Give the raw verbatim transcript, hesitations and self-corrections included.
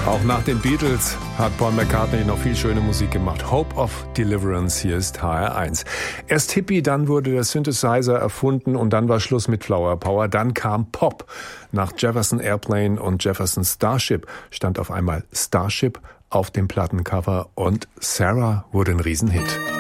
Auch nach den Beatles hat Paul McCartney noch viel schöne Musik gemacht. Hope of Deliverance, hier ist H R eins. Erst Hippie, dann wurde der Synthesizer erfunden und dann war Schluss mit Flower Power. Dann kam Pop. Nach Jefferson Airplane und Jefferson Starship stand auf einmal Starship auf dem Plattencover und Sarah wurde ein Riesenhit.